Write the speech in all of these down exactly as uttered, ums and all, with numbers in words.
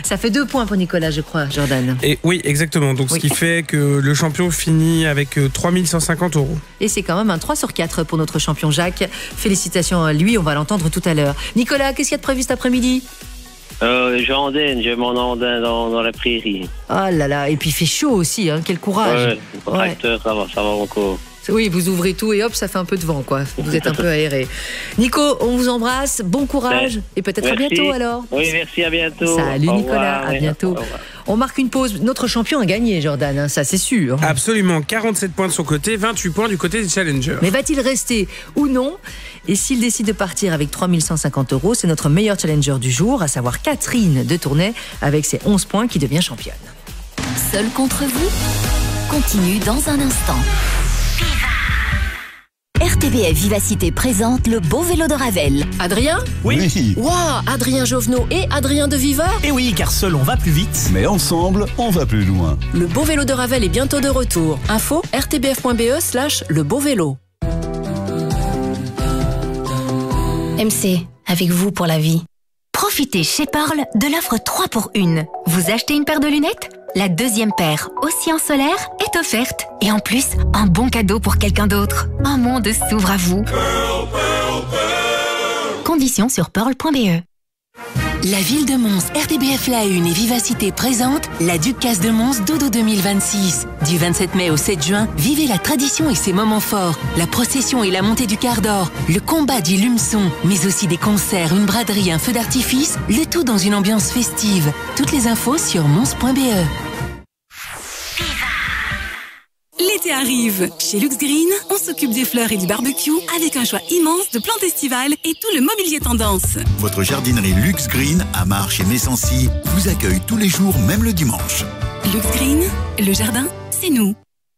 Ça fait deux points pour Nicolas, je crois, Jordan. Et oui, exactement. Donc, oui. ce qui fait que le champion finit avec trois mille cent cinquante euros. Et c'est quand même un trois sur quatre pour notre champion Jacques. Félicitations à lui, on va l'entendre tout à l'heure. Nicolas, qu'est-ce qu'il y a de prévu cet après-midi ? Euh, j'andenne, je m'en andenne dans, dans la prairie. Oh là là, et puis il fait chaud aussi, hein, quel courage. Ouais, le tracteur, ouais. ça va, ça va encore. Oui, vous ouvrez tout et hop, ça fait un peu de vent, quoi. Vous êtes un peu aéré. Nico, on vous embrasse, bon courage ouais. et peut-être merci. à bientôt alors. Oui, merci, à bientôt. Salut Au Nicolas, revoir, à bientôt. On marque une pause. Notre champion a gagné, Jordan, hein, ça c'est sûr. Absolument, quarante-sept points de son côté, vingt-huit points du côté des challengers. Mais va-t-il rester ou non ? Et s'il décide de partir avec trois mille cent cinquante euros, c'est notre meilleur challenger du jour, à savoir Catherine de Tournai, avec ses onze points qui devient championne. Seul contre vous continue dans un instant. R T B F Vivacité présente le beau vélo de Ravel. Adrien ? Oui. Waouh, Adrien Jovenot et Adrien de Viva ? Et oui, car seul on va plus vite. Mais ensemble, on va plus loin. Le beau vélo de Ravel est bientôt de retour. Info r t b f point b e slash le beau vélo. M C, avec vous pour la vie. Profitez chez Pearl de l'offre trois pour une. Vous achetez une paire de lunettes ? La deuxième paire, aussi en solaire, est offerte. Et en plus, un bon cadeau pour quelqu'un d'autre. Un monde s'ouvre à vous. Pearl, Pearl, Pearl. Conditions sur pearl point b e. La ville de Mons, R T B F La Une et Vivacité présente la Ducasse de Mons Dodo deux mille vingt-six. Du vingt-sept mai au sept juin, vivez la tradition et ses moments forts. La procession et la montée du quart d'or, le combat du lumeçon, mais aussi des concerts, une braderie, un feu d'artifice, le tout dans une ambiance festive. Toutes les infos sur mons point b e. L'été arrive. Chez Lux Green, on s'occupe des fleurs et du barbecue avec un choix immense de plantes estivales et tout le mobilier tendance. Votre jardinerie Lux Green à Marche et Messancy vous accueille tous les jours, même le dimanche. Lux Green, le jardin, c'est nous.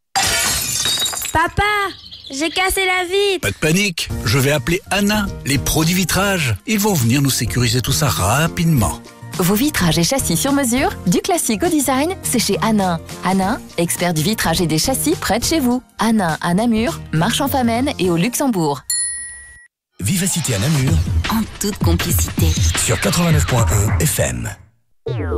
Papa, j'ai cassé la vitre. Pas de panique, je vais appeler Anna, les pros du vitrage. Ils vont venir nous sécuriser tout ça rapidement. Vos vitrages et châssis sur mesure, du classique au design, c'est chez Hanin. Hanin, expert du vitrage et des châssis près de chez vous. Hanin à Namur, Marche-en-Famenne et au Luxembourg. Vivacité à Namur, en toute complicité. sur quatre-vingt-neuf point un F M.